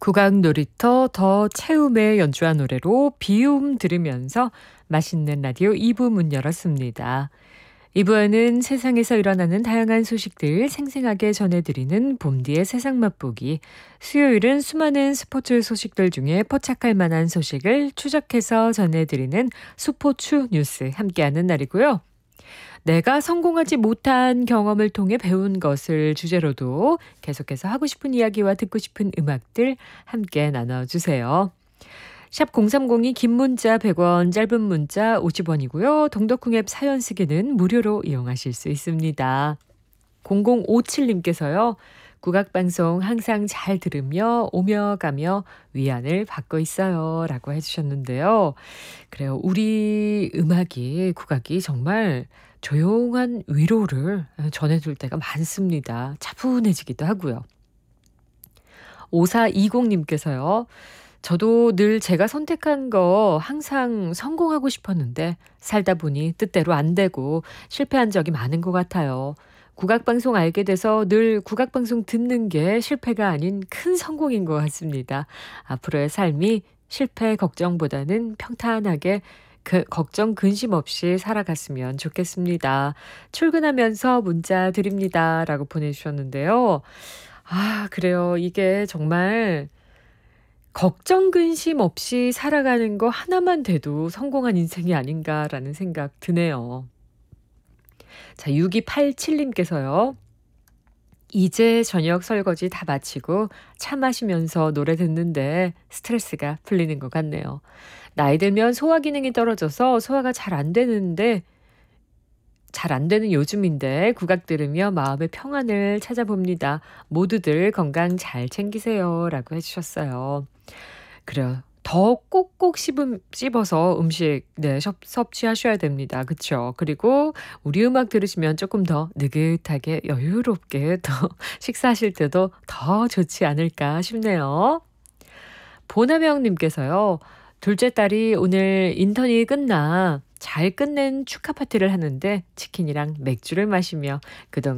국악 놀이터 더 채움에 연주한 노래로 비움 들으면서 맛있는 라디오 2부 문 열었습니다. 2부에는 세상에서 일어나는 다양한 소식들 생생하게 전해드리는 봄디의 세상 맛보기. 수요일은 수많은 스포츠 소식들 중에 포착할 만한 소식을 추적해서 전해드리는 스포츠 뉴스 함께하는 날이고요. 내가 성공하지 못한 경험을 통해 배운 것을 주제로도 계속해서 하고 싶은 이야기와 듣고 싶은 음악들 함께 나눠주세요. 샵 0302 긴 문자 100원, 짧은 문자 50원이고요. 동덕궁 앱 사연 쓰기는 무료로 이용하실 수 있습니다. 0057님께서요. 국악방송 항상 잘 들으며 오며 가며 위안을 받고 있어요. 라고 해주셨는데요. 그래요. 우리 음악이, 국악이 정말 조용한 위로를 전해줄 때가 많습니다. 차분해지기도 하고요. 5420님께서요. 저도 늘 제가 선택한 거 항상 성공하고 싶었는데 살다 보니 뜻대로 안 되고 실패한 적이 많은 것 같아요. 국악방송 알게 돼서 늘 국악방송 듣는 게 실패가 아닌 큰 성공인 것 같습니다. 앞으로의 삶이 실패 걱정보다는 평탄하게 걱정 근심 없이 살아갔으면 좋겠습니다. 출근하면서 문자 드립니다. 라고 보내주셨는데요. 아, 그래요. 이게 정말 걱정 근심 없이 살아가는 거 하나만 돼도 성공한 인생이 아닌가라는 생각 드네요. 자, 6287님께서요. 이제 저녁 설거지 다 마치고 차 마시면서 노래 듣는데 스트레스가 풀리는 것 같네요. 나이 들면 소화 기능이 떨어져서 소화가 잘 안 되는 요즘인데 국악 들으며 마음의 평안을 찾아봅니다. 모두들 건강 잘 챙기세요. 라고 해주셨어요. 그래요. 더 꼭꼭 씹어서 음식 섭취하셔야 됩니다. 그렇죠? 그리고 우리 음악 들으시면 조금 더 느긋하게 여유롭게 더 식사하실 때도 더 좋지 않을까 싶네요. 보나명님께서요. 둘째 딸이 오늘 인턴이 끝나 잘 끝낸 축하 파티를 하는데 치킨이랑 맥주를 마시며 그동안